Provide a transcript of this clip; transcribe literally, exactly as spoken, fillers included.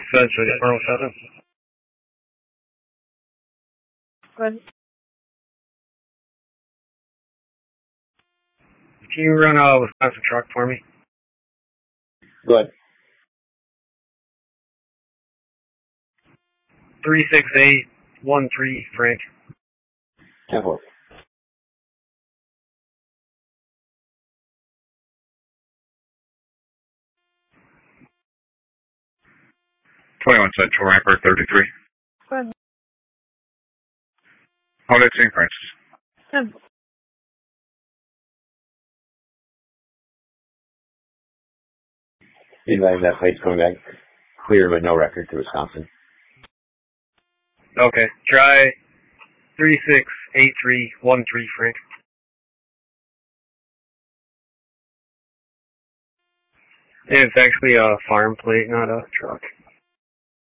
Fed City, four oh seven. Go ahead. Can you run a Wisconsin truck for me? Go ahead. three six eight one three, Frank. ten four. twenty-one Central Rampart thirty-three. Go ahead. Holiday Saint Francis. ten four. Advise that plate's coming back clear with no record to Wisconsin. Okay, try three six eight three one three, Frank. It's actually a farm plate, not a truck.